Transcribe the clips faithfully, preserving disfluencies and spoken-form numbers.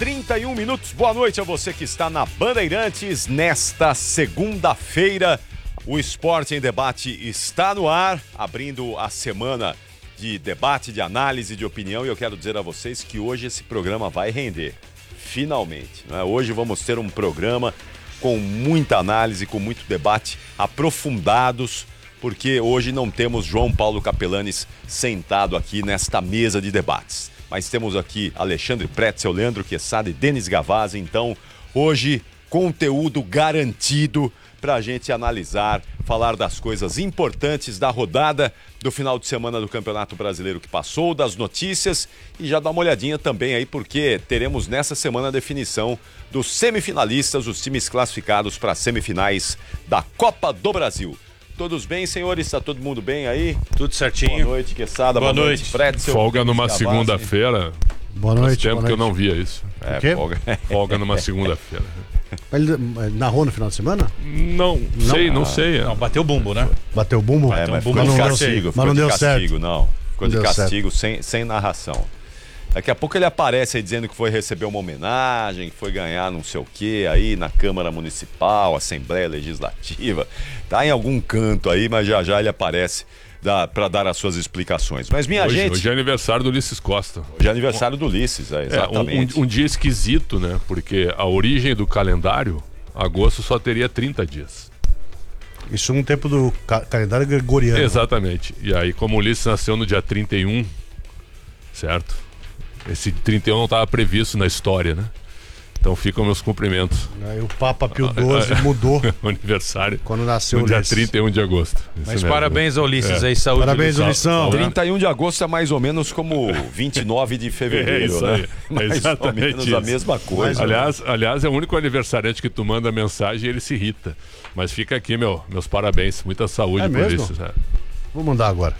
trinta e um minutos. Boa noite a você que está na Bandeirantes. Nesta segunda-feira, o Esporte em Debate está no ar, abrindo a semana de debate, de análise, de opinião. E eu quero dizer a vocês que hoje esse programa vai render, finalmente, né? Hoje vamos ter um programa com muita análise, com muito debate, aprofundados, porque hoje não temos João Paulo Capelanes sentado aqui nesta mesa de debates. Mas temos aqui Alexandre Pretzel, Leandro Quesada e Denis Gavazzi. Então, hoje, conteúdo garantido para a gente analisar, falar das coisas importantes da rodada do final de semana do Campeonato Brasileiro que passou, das notícias e já dar uma olhadinha também aí, porque teremos nessa semana a definição dos semifinalistas, os times classificados para as semifinais da Copa do Brasil. Todos bem, senhores? Está todo mundo bem aí? Tudo certinho. Boa noite, Quesada. Boa, boa noite. noite, Pretzel. Folga numa segunda-feira. Boa noite. Faz tempo boa que eu noite. não via isso. É, folga. Folga numa segunda-feira. Ele narrou no final de semana? Não, não sei, não sei. Não, bateu o bumbo, né? Bateu o bumbo? É, mas bumbo ficou de não castigo, deu- ficou mas não de deu castigo, certo. não. Ficou de Não deu castigo sem, sem narração. Daqui a pouco ele aparece aí dizendo que foi receber uma homenagem, que foi ganhar não sei o quê aí na Câmara Municipal, Assembleia Legislativa. Tá em algum canto aí, mas já já ele aparece para dar as suas explicações. Mas minha Hoje, gente... hoje é aniversário do Ulisses Costa. Hoje é aniversário do Ulisses, é, É, exatamente. um, um- um dia esquisito, né? Porque a origem do calendário, agosto só teria trinta dias. Isso no tempo do ca- calendário gregoriano. Exatamente. E aí, como o Ulisses nasceu no dia trinta e um, certo? Esse trinta e um não estava previsto na história, né? Então ficam meus cumprimentos. Aí o Papa Pio doze mudou O aniversário quando nasceu no o dia Ulisses. trinta e um de agosto. Isso Mas mesmo. parabéns ao Ulisses É. aí, saúde. Parabéns, Ulisses. Ulissão. trinta e um de agosto é mais ou menos como vinte e nove de fevereiro, É isso né? aí. É Mais ou exatamente menos a isso. mesma coisa. Aliás, aliás, é o único aniversariante que tu manda mensagem e ele se irrita. Mas fica aqui, meu, meus parabéns. Muita saúde É por mesmo? isso. né? Vou mandar agora.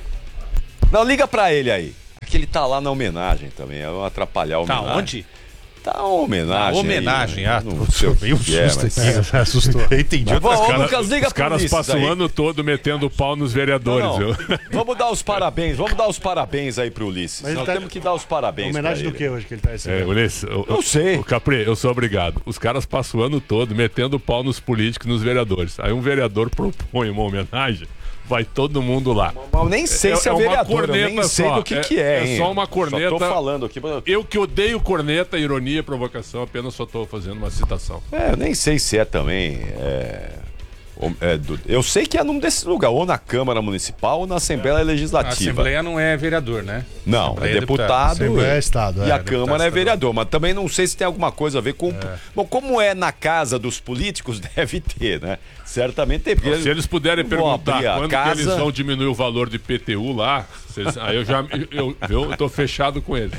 Não, liga pra ele aí. Que ele tá lá na homenagem também. É um atrapalhar a Tá homenagem. onde? Tá uma homenagem. Ah, homenagem, aí, né? ah, Não sei o meio que é, susto mas... aqui. É, assustou. Entendi. Mas vamos, Os cara- Lucas, liga os pro caras Ulisses passam aí. o ano todo metendo pau nos vereadores, Não, não. viu? Vamos dar os parabéns, vamos dar os parabéns aí pro Ulisses. Mas ele Nós tá- temos que dar os parabéns Homenagem pra do ele. que hoje que ele tá É, recebendo? Ulisses, eu, Não sei. O Capri, eu sou obrigado. Os caras passam o ano todo metendo pau nos políticos, nos vereadores. Aí um vereador propõe uma homenagem, vai todo mundo lá. Eu nem sei É- se é, é uma vereador, eu nem corneta sei só. do que É- que é, é hein? só uma corneta. Só tô falando aqui. Eu que odeio corneta, ironia, provocação, apenas só estou fazendo uma citação. É, eu nem sei se é também. É... ou- é do- Eu sei que é num desses lugares, ou na Câmara Municipal ou na Assembleia A Legislativa. Assembleia não é vereador, né? Não, Assembleia é deputado. Assembleia é Estado, E é, a deputado Câmara é estadual. vereador, mas também não sei se tem alguma coisa a ver com. Bom, como é na casa dos políticos, deve ter, né? Certamente tem. porque Se eles puderem vão perguntar abrir a quando casa... que eles vão diminuir o valor de I P T U lá, vocês- aí eu já eu, eu, eu tô fechado com eles.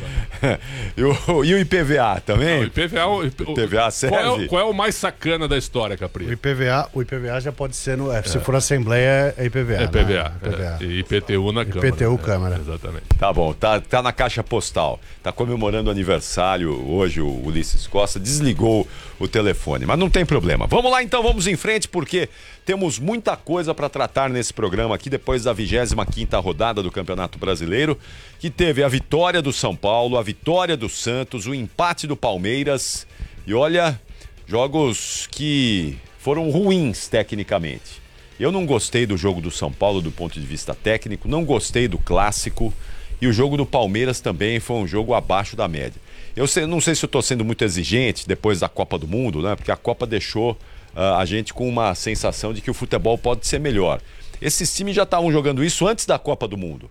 e, o, e o I P V A também? O I P V A, o, I P- I P V A serve? qual, é, o- qual é o mais sacana da história, O Capri? I P V A, o I P V A já pode ser no. é, Se for Assembleia, é I P V A. É I P V A. né? I P V A. é, e I P T U na Câmara. I P T U né? Câmara. Exatamente. Tá bom, tá, tá na caixa postal. Tá comemorando o aniversário hoje, o Ulisses Costa desligou o telefone, mas não tem problema. Vamos lá então, vamos em frente, porque temos muita coisa para tratar nesse programa aqui, depois da vigésima quinta rodada do Campeonato Brasileiro, que teve a vitória do São Paulo, a vitória do Santos, o empate do Palmeiras, e olha, jogos que foram ruins tecnicamente. Eu não gostei do jogo do São Paulo do ponto de vista técnico, não gostei do clássico, e o jogo do Palmeiras também foi um jogo abaixo da média. Eu sei- não sei se eu estou sendo muito exigente depois da Copa do Mundo, né? Porque a Copa deixou ah, a gente com uma sensação de que o futebol pode ser melhor. Esses times já estavam jogando isso antes da Copa do Mundo,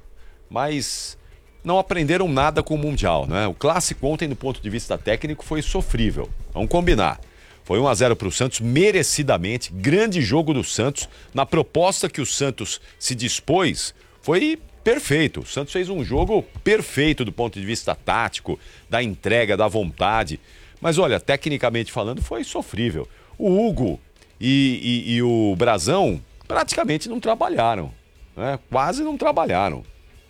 mas não aprenderam nada com o Mundial, né? O clássico ontem, do ponto de vista técnico, foi sofrível. Vamos combinar. Foi um a zero para o Santos, merecidamente. Grande jogo do Santos. Na proposta que o Santos se dispôs, foi perfeito. O Santos fez um jogo perfeito do ponto de vista tático, da entrega, da vontade. Mas olha, tecnicamente falando, foi sofrível. O Hugo e, e- e o Brazão praticamente não trabalharam, né? Quase não trabalharam.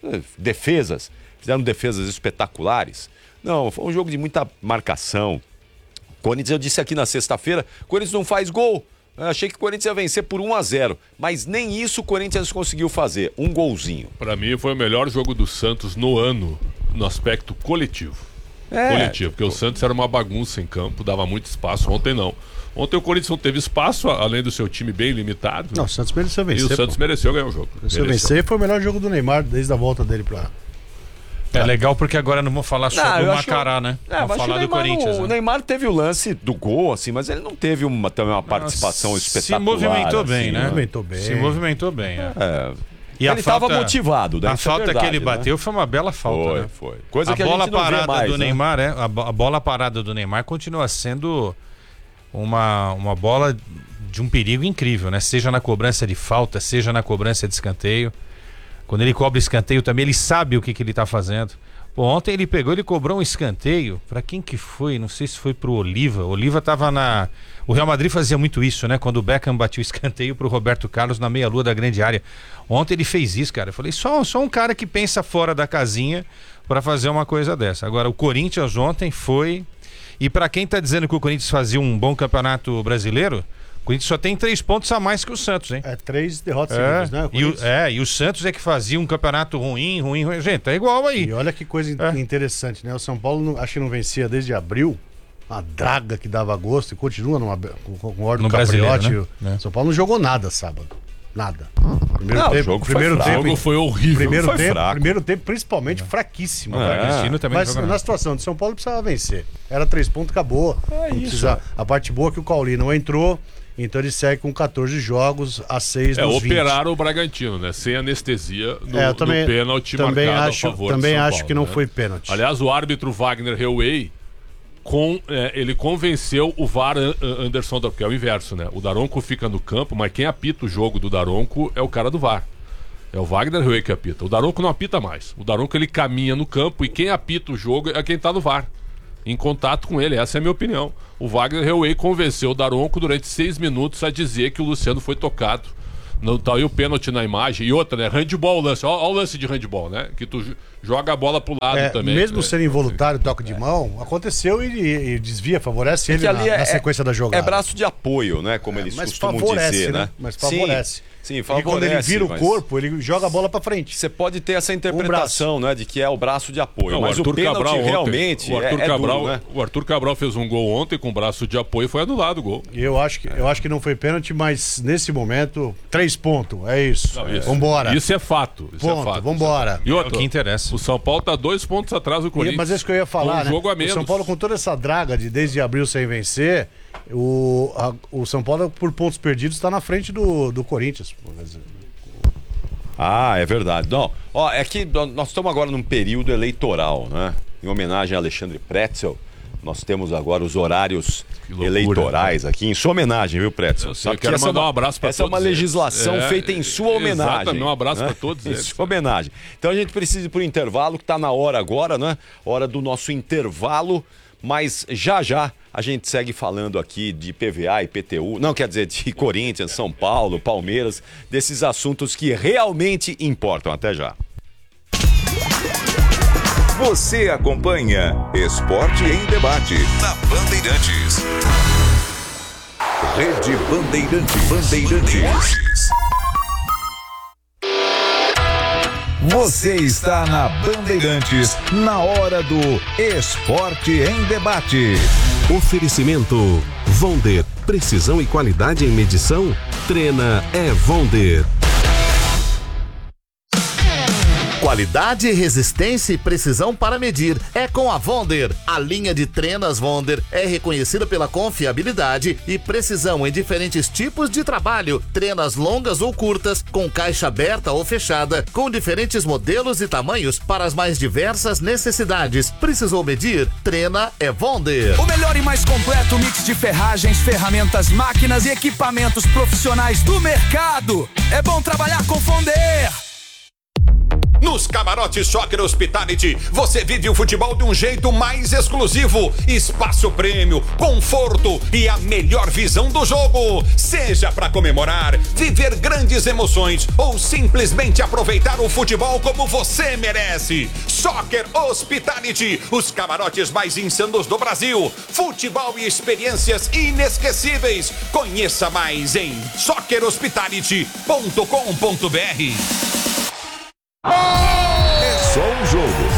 Defesas, fizeram defesas espetaculares. Não, foi um jogo de muita marcação. Corinthians, eu disse aqui na sexta-feira, Corinthians não faz gol. Eu achei que o Corinthians ia vencer por um a zero, mas nem isso o Corinthians conseguiu fazer, um golzinho. Para mim foi o melhor jogo do Santos no ano, no aspecto coletivo. É. coletivo, porque o Santos era uma bagunça em campo, dava muito espaço. Ontem não. Ontem o Corinthians não teve espaço, além do seu time bem limitado. Não, o Santos mereceu vencer. E o Santos pô. mereceu ganhar o jogo. Mereceu vencer e foi o melhor jogo do Neymar desde a volta dele pra... É legal porque agora não vamos falar sobre Não, eu o acho que Macará, eu- né? É, Vamos mas falar o do Neymar Corinthians. não- né? O Neymar teve o lance do gol, assim, mas ele não teve uma, também uma participação Se espetacular. movimentou bem, assim, né? Movimentou bem. Se movimentou bem, é. É. E ele estava motivado, né? A Isso é falta verdade, que ele né? bateu foi uma bela falta, Foi, né? foi. Coisa a que a bola gente não vê parada mais, do né? Neymar, é, a, bo- a bola parada do Neymar continua sendo uma, uma bola de um perigo incrível, né? Seja na cobrança de falta, seja na cobrança de escanteio. Quando ele cobra escanteio também, ele sabe o que, que ele tá fazendo. Pô, ontem ele pegou, ele cobrou um escanteio. Pra quem que foi? Não sei se foi pro Oliva. O Oliva tava na... O Real Madrid fazia muito isso, né? Quando o Beckham batia o escanteio pro Roberto Carlos na meia-lua da grande área. Ontem ele fez isso, cara. Eu falei, só, só um cara que pensa fora da casinha pra fazer uma coisa dessa. Agora, o Corinthians ontem foi... E pra quem tá dizendo que o Corinthians fazia um bom campeonato brasileiro, o Corinthians só tem três pontos a mais que o Santos, hein? É, três derrotas É, seguidas, né? O e o, Corinthians. é, e o Santos é que fazia um campeonato ruim, ruim, ruim. Gente, é igual aí. E olha que coisa in- É. interessante, né? O São Paulo não- acho que não vencia desde abril. Uma draga que dava gosto e continua numa, com, com ordem No do Capriotti. brasileiro, né? O São Paulo não jogou nada sábado. Nada. Primeiro Não, o tempo, jogo foi primeiro fraco. O tempo, jogo foi horrível. primeiro foi tempo, fraco. primeiro tempo principalmente fraquíssimo. É. O Bragantino também Mas joga na nada. situação do São Paulo precisava vencer. Era três pontos, acabou. Não precisa- a parte boa é que o Cauli não entrou, então ele segue com catorze jogos a seis É, dos vinte. operaram o Bragantino, né? Sem anestesia no, É, eu também, no pênalti também marcado acho, a favor de também São acho Paulo, que não né? foi pênalti. Aliás, o árbitro Wagner Heuwey, com, é, ele convenceu o V A R An- Anderson, Daronco, que é o inverso, né? O Daronco fica no campo, mas quem apita o jogo do Daronco é o cara do V A R. É o Wagner Heuwey que apita. O Daronco não apita mais. O Daronco ele caminha no campo e quem apita o jogo é quem tá no V A R. Em contato com ele, essa é a minha opinião. O Wagner Heuwey convenceu o Daronco durante seis minutos a dizer que o Luciano foi tocado. Não tá aí o pênalti na imagem. E outra, né? Handball o lance. Olha o lance de handball, né? Que tu j- joga a bola pro lado É, também. mesmo É. sendo involuntário, toque de mão, aconteceu e, e desvia, favorece ele Que na, ali é- na sequência da jogada. É braço de apoio, né? Como eles mas costumam favorece, dizer, né? né? Mas favorece. Sim, sim Porque favorece. quando ele vira mas o corpo, ele joga a bola pra frente. Você pode ter essa interpretação, né? De que é o braço de apoio. Não, mas o, Arthur pênalti Cabral ontem- realmente o Arthur é, é Cabral, duro, né? o Arthur Cabral fez um gol ontem com braço de apoio e foi anulado o gol. Eu acho, que, eu acho que não foi pênalti, mas nesse momento, três pontos. É isso. Não, isso- Vambora. Isso é fato. Isso Ponto, é fato. vambora. E É outra, o que interessa. o São Paulo tá dois pontos atrás do E- Corinthians. Mas é isso que eu ia falar, com um né? jogo a O menos. São Paulo, com toda essa draga de desde abril sem vencer, o, a- o São Paulo, por pontos perdidos, está na frente do, do Corinthians. Ah, é verdade. Não, ó, é que nós estamos agora num período eleitoral, né? Em homenagem a Alexandre Pretzel, nós temos agora os horários loucura, eleitorais aqui, em sua homenagem, viu, Pretzel? Eu sei, Sabe eu quero que essa é mandar uma- um abraço pra Essa é uma todos eles. legislação É, feita em sua homenagem. exatamente, um abraço né? pra todos Em eles. sua homenagem. Então a gente precisa ir pro intervalo, que tá na hora agora, né? Hora do nosso intervalo, mas já já a gente segue falando aqui de P V A e P T U, não, quer dizer, de Corinthians, São Paulo, Palmeiras, desses assuntos que realmente importam. Até já. Você acompanha Esporte em Debate na Bandeirantes. Rede Bandeirantes. Bandeirantes. Você está na Bandeirantes, na hora do Esporte em Debate. Oferecimento Vonder. Precisão e qualidade em medição? Trena é Vonder. Qualidade, resistência e precisão para medir é com a Vonder. A linha de trenas Vonder é reconhecida pela confiabilidade e precisão em diferentes tipos de trabalho. Trenas longas ou curtas, com caixa aberta ou fechada, com diferentes modelos e tamanhos para as mais diversas necessidades. Precisou medir? Trena é Vonder. O melhor e mais completo mix de ferragens, ferramentas, máquinas e equipamentos profissionais do mercado. É bom trabalhar com Vonder. Nos camarotes Soccer Hospitality, você vive o futebol de um jeito mais exclusivo. Espaço prêmio, conforto e a melhor visão do jogo. Seja para comemorar, viver grandes emoções ou simplesmente aproveitar o futebol como você merece. Soccer Hospitality, os camarotes mais insanos do Brasil. Futebol e experiências inesquecíveis. Conheça mais em soccer hospitality ponto com ponto br. É só um jogo e a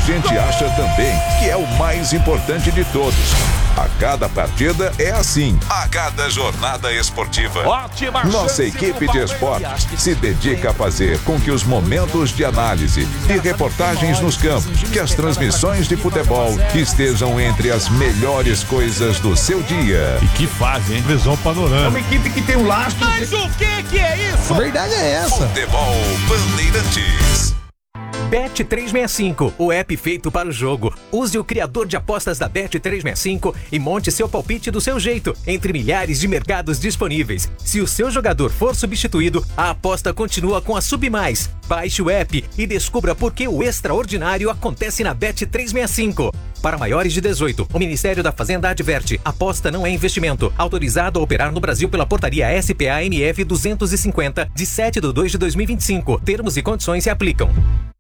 gente acha também que é o mais importante de todos. A cada partida é assim. A cada jornada esportiva. Ótima Nossa equipe de esportes se dedica a fazer com que os momentos de análise e reportagens nos campos, que as transmissões de futebol estejam entre as melhores coisas do seu dia. E que fase, hein? Visão panorâmica. É uma equipe que tem um lastro. Mas o que que é isso? A verdade é essa. Futebol Bandeirantes. Bet trezentos e sessenta e cinco, o app feito para o jogo. Use o criador de apostas da Bet trezentos e sessenta e cinco e monte seu palpite do seu jeito, entre milhares de mercados disponíveis. Se o seu jogador for substituído, a aposta continua com a Submais. Baixe o app e descubra por que o extraordinário acontece na Bet trezentos e sessenta e cinco. Para maiores de dezoito, o Ministério da Fazenda adverte: aposta não é investimento. Autorizado a operar no Brasil pela portaria S P A M F duzentos e cinquenta, de sete de dois de dois mil e vinte e cinco. Termos e condições se aplicam.